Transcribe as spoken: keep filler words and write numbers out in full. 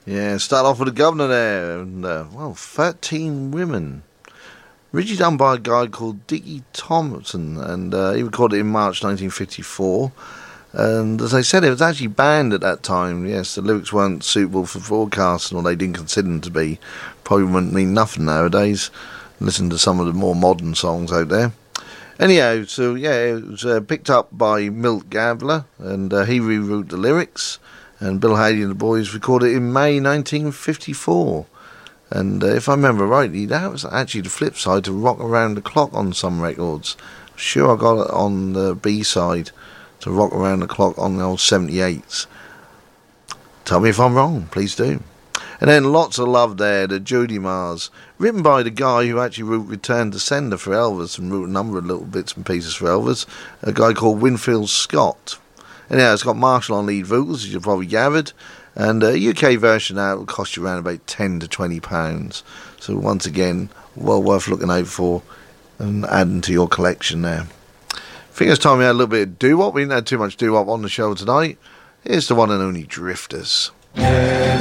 Yeah, start off with the Governor there, and uh, well, thirteen women. Originally done by a guy called Dickie Thompson, and uh, he recorded it in March nineteen fifty-four. And as I said, it was actually banned at that time. Yes, the lyrics weren't suitable for broadcasting, or they didn't consider them to be. Probably wouldn't mean nothing nowadays. Listen to some of the more modern songs out there. Anyhow, so yeah, it was uh, picked up by Milt Gabler, and uh, he rewrote the lyrics. And Bill Haley and the Boys recorded it in May nineteen fifty-four. And uh, if I remember rightly, that was actually the flip side to Rock Around the Clock on some records. Sure, I got it on the B side to Rock Around the Clock on the old seventy-eights. Tell me if I'm wrong, please do. And then Lots of Love there, the Judy Mars, written by the guy who actually wrote Return to Sender for Elvis and wrote a number of little bits and pieces for Elvis, a guy called Winfield Scott. Anyhow, it's got Marshall on lead vocals, as you've probably gathered, and a U K version now will cost you around about ten to twenty pounds. So once again, well worth looking out for and adding to your collection there. I think it's time we had a little bit of doo-wop. We didn't have too much doo-wop on the show tonight. Here's the one and only Drifters. Yeah.